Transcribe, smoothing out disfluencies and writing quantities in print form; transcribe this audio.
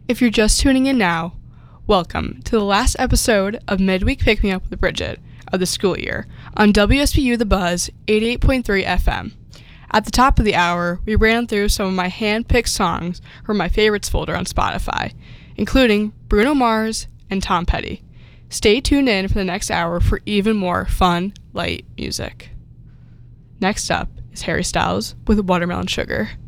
If you're just tuning in now, welcome to the last episode of Midweek Pick Me Up with Bridget of the school year on WSPU The Buzz 88.3 FM. At the top of the hour, we ran through some of my hand-picked songs from my favorites folder on Spotify, including Bruno Mars and Tom Petty. Stay tuned in for the next hour for even more fun, light music. Next up is Harry Styles with Watermelon Sugar.